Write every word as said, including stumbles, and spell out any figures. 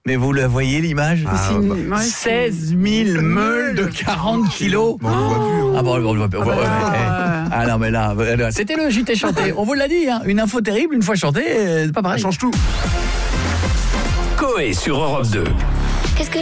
Mais vous la voyez l'image Ah, C'est une- bah, ouais, c'est- seize mille meules de quarante kilos. Bon, on le voit plus. Hein. Ah bon, on le voit pas. Ah bah Ouais, là, ouais, ouais. euh, Ah non, mais là, là, c'était le J T chanté. On vous l'a dit, hein, une info terrible, une fois chantée, euh, c'est pas Ça pareil. change tout. Coé sur Europe deux.